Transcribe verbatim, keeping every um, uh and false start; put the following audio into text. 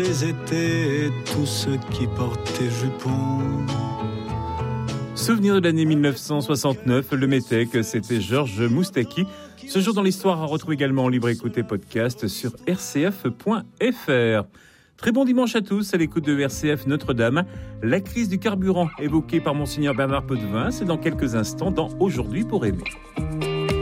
les étés et tous ceux qui portaient jupons. Souvenir de l'année dix-neuf cent soixante-neuf, le Métèque, c'était Georges Moustaki. Ce jour dans l'histoire à retrouver également en libre écoute et podcast sur r c f point f r. Très bon dimanche à tous à l'écoute de R C F Notre-Dame. La crise du carburant évoquée par Monseigneur Bernard Potvin, c'est dans quelques instants dans Aujourd'hui pour aimer.